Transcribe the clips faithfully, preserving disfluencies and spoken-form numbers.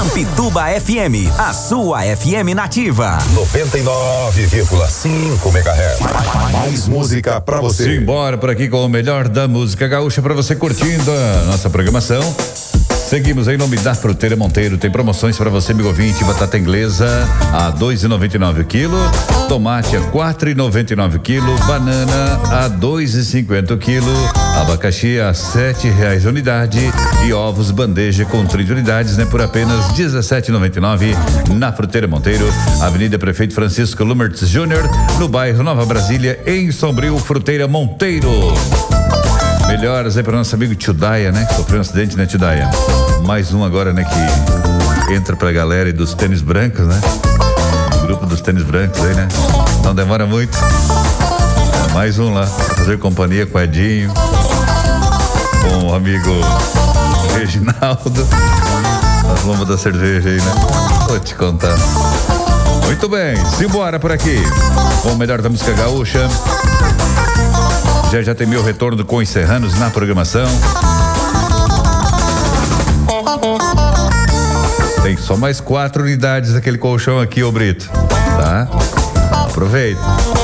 Mampituba F M, a sua F M nativa. noventa e nove vírgula cinco megahertz. Mais música pra você. Simbora por aqui com o melhor da música gaúcha pra você curtindo a nossa programação. Seguimos em nome da Fruteira Monteiro. Tem promoções para você, amigo ouvinte. Batata inglesa a dois e noventa e nove o quilo, tomate a quatro e noventa e nove o quilo, banana a dois e cinquenta o quilo, abacaxi a sete reais a unidade e ovos bandeja com trinta unidades, né, por apenas dezessete e noventa e nove na Fruteira Monteiro, Avenida Prefeito Francisco Lumertz Júnior, no bairro Nova Brasília, em Sombrio. Fruteira Monteiro. Melhoras aí para nosso amigo Tio Daia, né? Que sofreu um acidente, né, Tio Daia? Mais um agora, né? Que entra pra galera dos tênis brancos, né? O grupo dos tênis brancos aí, né? Não demora muito. É, mais um lá, pra fazer companhia com o Edinho, com o amigo Reginaldo. Nós vamos dar cerveja aí, né? Vou te contar. Muito bem, simbora por aqui. Com o melhor da música gaúcha. Já já tem meu retorno com os serranos na programação. Tem só mais quatro unidades daquele colchão aqui, ô Brito. Tá? Aproveita.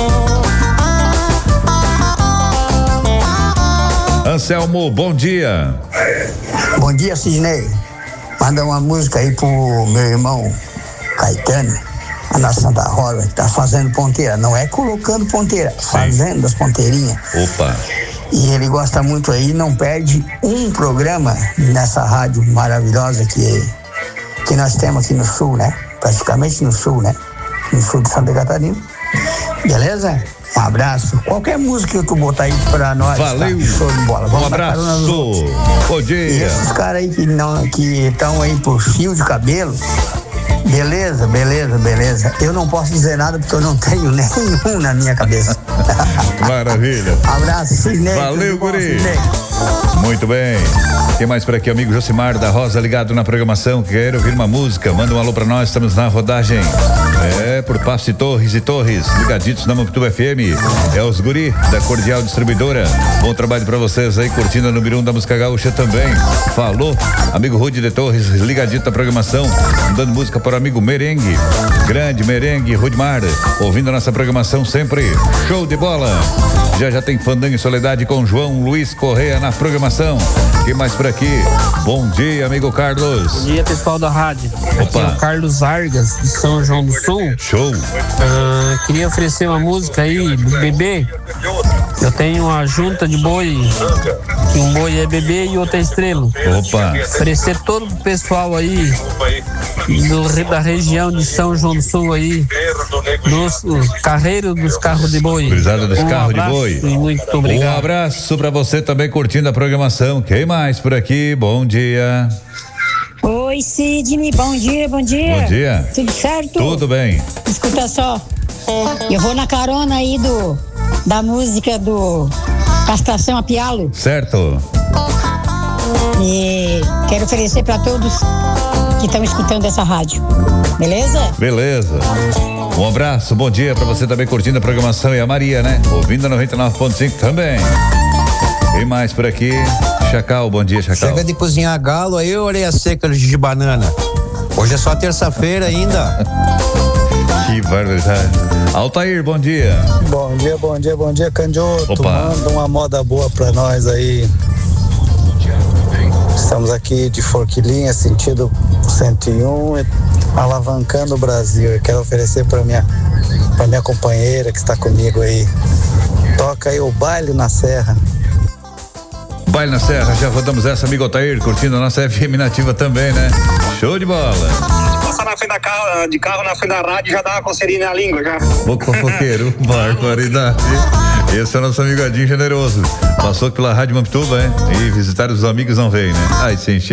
Anselmo, bom dia. Bom dia, Sidney. Manda uma música aí pro meu irmão Caetano, na Santa Rosa, que tá fazendo ponteira. Não é colocando ponteira, sim, fazendo as ponteirinhas. Opa. E ele gosta muito aí, não perde um programa nessa rádio maravilhosa que, que nós temos aqui no sul, né? Praticamente no sul, né? No sul de Santa Catarina. Beleza? Um abraço. Qualquer música que tu botar aí pra nós. Valeu. Tá? Show de bola. Vamos um abraço. Bom dia. E esses caras aí que não, que estão aí por fio de cabelo. Beleza, beleza, beleza. Eu não posso dizer nada porque eu não tenho nenhum na minha cabeça. Maravilha. Abraço, Sidney. Valeu, guri. Muito bem. Quem mais por aqui? Amigo Josimar da Rosa, ligado na programação. Quer ouvir uma música? Manda um alô pra nós, estamos na rodagem. É, por Passo de Torres e Torres, ligaditos na Mampituba F M. É os guri da Cordial Distribuidora. Bom trabalho pra vocês aí, curtindo a número um da música gaúcha também. Falou, amigo Rude de Torres, ligadito na programação, dando música para o amigo Merengue. Grande Merengue, Rudmar, ouvindo a nossa programação sempre. Show de bola. Já já tem Fandango em Soledade com João Luiz Correia na programação. Quem mais por aqui? Bom dia, amigo Carlos. Bom dia, pessoal da rádio. Opa. Aqui é o Carlos Vargas, de São João do Sul. Show. Ah, queria oferecer uma música aí do bebê. Eu tenho uma junta de boi, que um boi é bebê e outro é estrela. Opa. Oferecer todo o pessoal aí do, da região de São João do Sul aí, dos carreiros dos carros de boi. Brisada dos um carros de boi. Muito obrigado. Um abraço pra você também curtindo a programação. Quem mais por aqui? Bom dia. Oi, Sidney, bom dia, bom dia. Bom dia. Tudo certo? Tudo bem. Escuta só, eu vou na carona aí do, da música do Castração a Pialo. Certo. E quero oferecer para todos que estão escutando essa rádio. Beleza? Beleza. Um abraço, bom dia pra você também curtindo a programação. E a Maria, né? Ouvindo a noventa e nove ponto cinco também. Tem mais por aqui. Chacal, bom dia, Chacal. Chega de cozinhar galo aí, orelha seca de banana. Hoje é só terça-feira ainda. Que barbaridade. Altair, bom dia. Bom dia, bom dia, bom dia, Candioto. Opa. Manda uma moda boa pra nós aí. Estamos aqui de Forquilinha, sentido cento e um, alavancando o Brasil. Eu quero oferecer pra minha, pra minha companheira que está comigo aí. Toca aí o Baile na Serra. Baile na Serra, já rodamos essa, amigo Altair, curtindo a nossa F M nativa também, né? Show de bola. Passar na frente da carro, de carro na frente da rádio já dá uma coceirinha na língua já. Ô fofoqueiro, barbaridade. Esse é o nosso amigo Adinho Generoso. Passou pela Rádio Mampituba, hein? E visitar os amigos não veio, né? Ai, sem